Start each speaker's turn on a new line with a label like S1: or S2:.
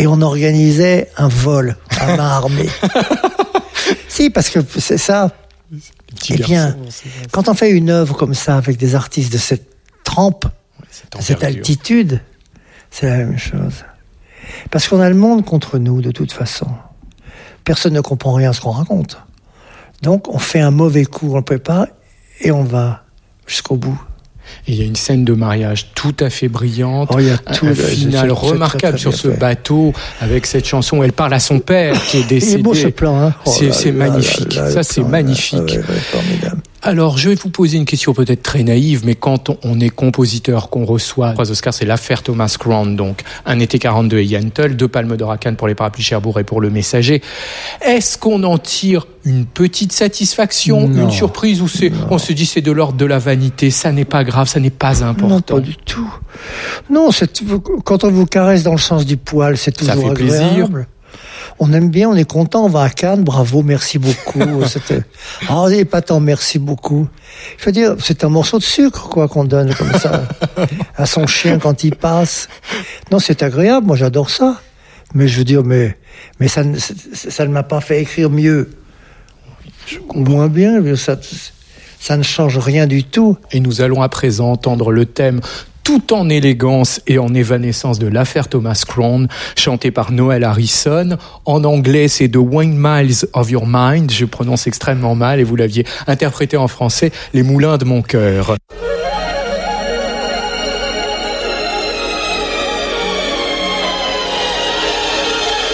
S1: et on organisait un vol à main armée. Si, parce que c'est ça. Eh bien, quand on fait une œuvre comme ça avec des artistes de cette trempe, de cette altitude, c'est la même chose. Parce qu'on a le monde contre nous, de toute façon. Personne ne comprend rien à ce qu'on raconte. Donc, on fait un mauvais coup, on le prépare, et on va jusqu'au bout.
S2: Et il y a une scène de mariage tout à fait brillante,
S1: il y a tout,
S2: un final remarquable sur ce bateau, avec cette chanson où elle parle à son père qui est décédé.
S1: Il est beau ce plan, hein.
S2: C'est magnifique, ça c'est magnifique.
S1: Formidable.
S2: Alors, je vais vous poser une question peut-être très naïve, mais quand on est compositeur, qu'on reçoit 3 Oscars, c'est l'affaire Thomas Crown, donc Un été 42 et Yentl, 2 palmes d'or à Cannes pour Les Parapluies Cherbourg et pour Le Messager. Est-ce qu'on en tire une petite satisfaction, une surprise, ou on se dit c'est de l'ordre de la vanité, ça n'est pas grave, ça n'est pas important?
S1: Non, pas du tout. Non, quand on vous caresse dans le sens du poil, c'est toujours agréable. Ça fait plaisir. On aime bien, on est content, on va à Cannes, bravo, merci beaucoup. Épatant, merci beaucoup. Je veux dire, c'est un morceau de sucre, quoi, qu'on donne comme ça à son chien quand il passe. Non, c'est agréable, moi j'adore ça. Mais je veux dire, mais ça ne m'a pas fait écrire mieux. Moins bien, ça ne change rien du tout.
S2: Et nous allons à présent entendre le thème tout en élégance et en évanescence de l'affaire Thomas Crown, chanté par Noel Harrison. En anglais, c'est The Windmills of Your Mind. Je prononce extrêmement mal et vous l'aviez interprété en français, Les moulins de mon cœur.